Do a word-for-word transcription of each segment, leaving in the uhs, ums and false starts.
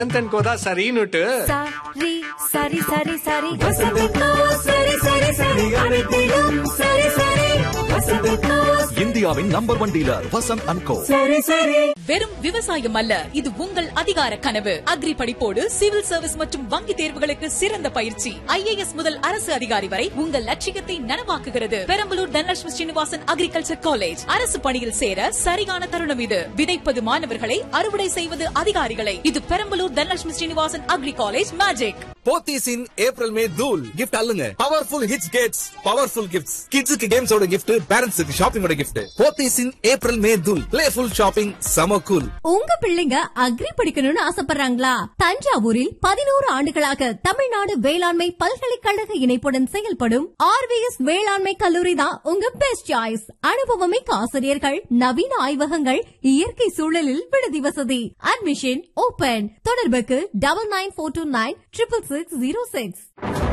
வசந்தன்கோதா சரின்னுட்டு சரி சரி சரி சரி வசந்தன்கோ சரி சரி சரி அனைத்திலும் சரி சரி வசந்தன்கோ இந்தியாவின் number one dealer Vasanth and கோ. சரி சரி. வெறும் விவசாயம் அல்ல, இது உங்கள் அதிகார கனவு. அக்ரி படிப்போடு சிவில் சர்வீஸ் மற்றும் வங்கி தேர்வுகளுக்கு சிறந்த பயிற்சி. ஐஏஎஸ் முதல் அரசு அதிகாரி வரை உங்கள் லட்சியத்தை நனவாக்குகிறது. Perambalur Dhanalakshmi Srinivasan agriculture college. அரசு பணியில் சேர சரியான தருணம் இது. விதைப்பது மாணவர்களை, அறுவடை செய்வது அதிகாரிகளை. இது Perambalur Dhanalakshmi Srinivasan agri college magic. Pothys இன் ஏப்ரல் மே தூள் gift அல்லுங்க. Powerful hits Gates powerful gifts. கிட்ஸுக்கு கேம்ஸோட கிஃப்ட், பேரண்ட்ஸுக்கு ஷாப்பிங்கோட கிஃப்ட். போத்தீஸ் இன் ஏப்ரல் மே தூள் பிளேஃபுல் ஷாப்பிங் சம கூல். உங்க பிள்ளைங்க அக்ரி படிக்கணும்னு ஆசைப்படுறாங்களா? தஞ்சாவூரில் பதினோரு ஆண்டுகளாக தமிழ்நாடு வேளாண்மை பல்கலைக்கழக இணைப்புடன் செயல்படும் ஆர்விஎஸ் வேளாண்மை கல்லூரி தான் உங்க பெஸ்ட் சாய்ஸ். அனுபவமிக்க ஆசிரியர்கள், நவீன ஆய்வகங்கள், இயற்கை சூழலில் விடுதி வசதி. Admission open. தொடர்புக்கு டபுள் நைன் போர் two nine triple six zero six.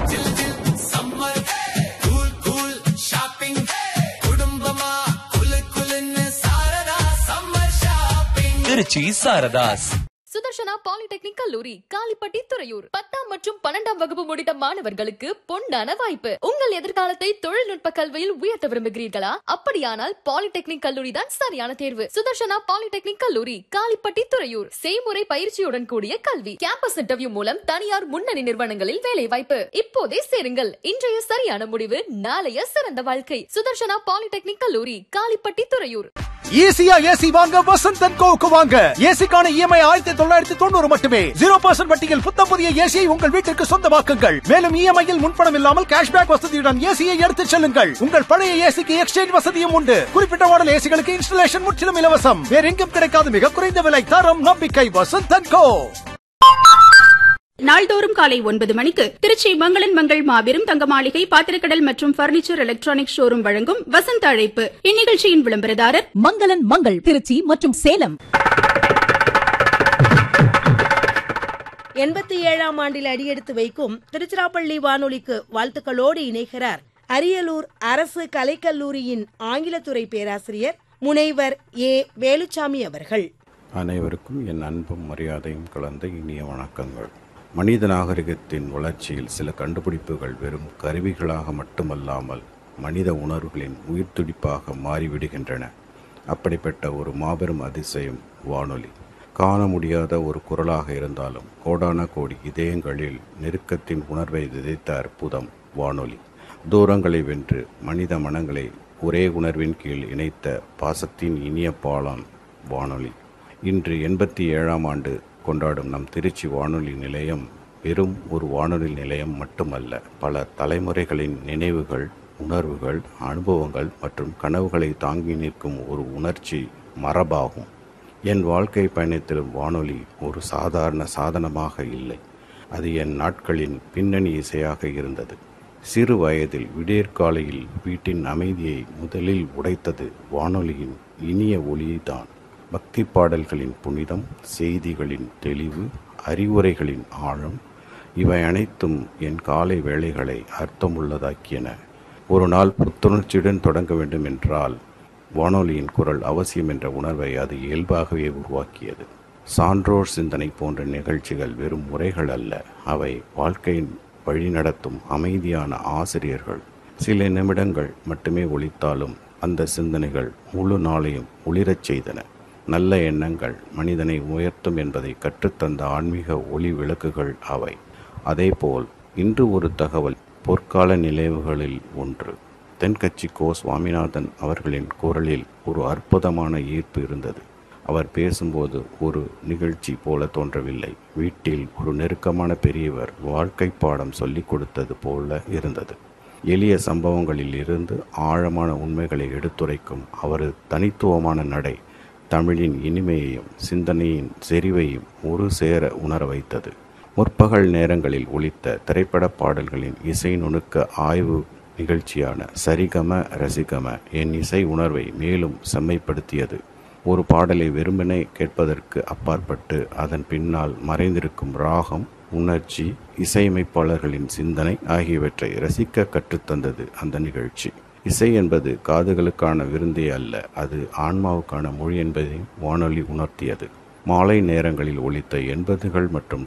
Trichy Saradhas. Sudarshana polytechnic கல்லூரி காலிப்பட்டி துறையூர். பத்தாம் மற்றும் பன்னெண்டாம் வகுப்பு முடித்த மாணவர்களுக்கு பொன்னான வாய்ப்பு. உங்கள் எதிர்காலத்தை தொழில்நுட்ப கல்வியில் உயர்த்த விரும்புகிறீர்களா? அப்படியானால் பாலிடெக்னிக் கல்லூரி தான் சரியான தேர்வு. சுதர்ஷனா பாலிடெக்னிக் கல்லூரி காலிப்பட்டி துறையூர். செய்முறை பயிற்சியுடன் கூடிய கல்வி. கேம்பஸ் இன்டர்வியூ மூலம் தனியார் முன்னணி நிறுவனங்களில் வேலை வாய்ப்பு. இப்போதே சேருங்கள். இன்றைய சரியான முடிவு நாளைய சிறந்த வாழ்க்கை. சுதர்ஷனா பாலிடெக்னிக் கல்லூரி காலிப்பட்டி துறையூர். ஈஸியா ஏசி வாங்க வசந்த் அண்ட் கோவுக்கு வாங்க. ஏசிக்கான இஎம்ஐ ஆயிரத்தி தொள்ளாயிரத்தி தொண்ணூறு மட்டுமே. ஜீரோ பர்சன்ட் வட்டியில் புத்தம் புதிய ஏசியை உங்கள் வீட்டிற்கு சொந்தமாக்குங்கள். மேலும் இஎம்ஐயில் முன்பணம் இல்லாமல் கேஷ்பேக் வசதியுடன் ஏசியை எடுத்துச் செல்லுங்கள். உங்கள் பழைய ஏசிக்கு எக்ஸ்சேஞ்ச் வசதியும் உண்டு. குறிப்பிட்ட மாடல் ஏசிகளுக்கு இன்ஸ்டலேஷன் முற்றிலும் இலவசம். வேற எங்கும் கிடைக்காத மிக குறைந்த விலை, தரம், நம்பிக்கை. வசந்த் அண்ட் கோ. நாள்தோறும் காலை ஒன்பது மணிக்கு திருச்சி மங்களன் மங்கள் மாபெரும் தங்க மாளிகை பாத்திரக்கடல் மற்றும் பர்னிச்சர் எலக்ட்ரானிக் ஷோரூம் வழங்கும் வசந்த அழைப்பு. இந்நிகழ்ச்சியின் விளம்பரதாரர் மங்களன் மங்கள் திருச்சி மற்றும் சேலம். எண்பத்தி ஏழாம் ஆண்டில் அடியெடுத்து வைக்கும் திருச்சிராப்பள்ளி வானொலிக்கு வாழ்த்துக்களோடு இணைகிறார் அரியலூர் அரசு கலைக்கல்லூரியின் ஆங்கிலத்துறை பேராசிரியர் முனைவர் ஏ வேலுச்சாமி அவர்கள். அனைவருக்கும் என் அன்பும் மரியாதையும் கலந்த இனிய வணக்கங்கள். மனித நாகரிகத்தின் வளர்ச்சியில் சில கண்டுபிடிப்புகள் வெறும் கருவிகளாக மட்டுமல்லாமல் மனித உணர்வுகளின் உயிர் துடிப்பாக மாறிவிடுகின்றன. அப்படிப்பட்ட ஒரு மாபெரும் அதிசயம் வானொலி. காண முடியாத ஒரு குரலாக இருந்தாலும் கோடான கோடி இதயங்களில் நெருக்கத்தின் உணர்வை விதைத்த அற்புதம் வானொலி. தூரங்களை வென்று மனித மனங்களை ஒரே உணர்வின் கீழ் இணைத்த பாசத்தின் இனிய பாலம் வானொலி. இன்று எண்பத்தி ஏழாம் ஆண்டு கொண்டாடும் நம் திருச்சி வானொலி நிலையம் வெறும் ஒரு வானொலி நிலையம் மட்டுமல்ல, பல தலைமுறைகளின் நினைவுகள், உணர்வுகள், அனுபவங்கள் மற்றும் கனவுகளை தாங்கி நிற்கும் ஒரு உணர்ச்சி மரபாகும். என் வாழ்க்கை பயணத்திலும் வானொலி ஒரு சாதாரண சாதனமாக இல்லை, அது என் நாட்களின் பின்னணி இசையாக இருந்தது. சிறு வயதில் விடியற்காலையில் வீட்டின் அமைதியை முதலில் உடைத்தது வானொலியின் இனிய ஒலிதான். பக்தி பாடல்களின் புனிதம், செய்திகளின் தெளிவு, அறிவுரைகளின் ஆழம், இவை அனைத்தும் என் காலை வேளைகளை அர்த்தமுள்ளதாக்கியன. ஒரு நாள் புத்துணர்ச்சியுடன் தொடங்க வேண்டும் என்றால் வானொலியின் குரல் அவசியம் என்ற உணர்வை அது இயல்பாகவே உருவாக்கியது. சான்றோர் சிந்தனை போன்ற நிகழ்ச்சிகள் வெறும் முறைகள் அல்ல, அவை வாழ்க்கையின் வழிநடத்தும் அமைதியான ஆசிரியர்கள். சில நிமிடங்கள் மட்டுமே ஒலித்தாலும் அந்த சிந்தனைகள் முழு நாளையும் ஒளிரச் செய்தன. நல்ல எண்ணங்கள் மனிதனை உயர்த்தும் என்பதை கற்றுத்தந்த ஆன்மீக ஒளி விளக்குகள் அவை. அதேபோல் இன்று ஒரு தகவல் பொற்கால நினைவுகளில் ஒன்று. தென்கட்சி கோ சுவாமிநாதன் அவர்களின் குரலில் ஒரு அற்புதமான ஈர்ப்பு இருந்தது. அவர் பேசும்போது ஒரு நிகழ்ச்சி போல தோன்றவில்லை, வீட்டில் ஒரு நெருக்கமான பெரியவர் வாழ்க்கை பாடம் சொல்லிக் கொடுத்தது போல இருந்தது. எளிய சம்பவங்களில் இருந்து ஆழமான உண்மைகளை எடுத்துரைக்கும் அவரது தனித்துவமான நடை தமிழின் இனிமையையும் சிந்தனையின் செறிவையும் ஒரு சேர உணர வைத்தது. முற்பகல் நேரங்களில் ஒலித்த திரைப்பட பாடல்களின் இசை நுணுக்க ஆய்வு நிகழ்ச்சியான சரிகம ரசிகம என் இசை உணர்வை மேலும் செம்மைப்படுத்தியது. ஒரு பாடலை வெறுமனே கேட்பதற்கு அப்பாற்பட்டு அதன் பின்னால் மறைந்திருக்கும் ராகம், உணர்ச்சி, இசையமைப்பாளர்களின் சிந்தனை ஆகியவற்றை ரசிக்க கற்றுத்தந்தது அந்த நிகழ்ச்சி. இசை என்பது காதுகளுக்கான விருந்தே அல்ல, அது ஆன்மாவுக்கான மொழி என்பதை வானொலி உணர்த்தியது. மாலை நேரங்களில் ஒலித்த எண்பதுகள் மற்றும்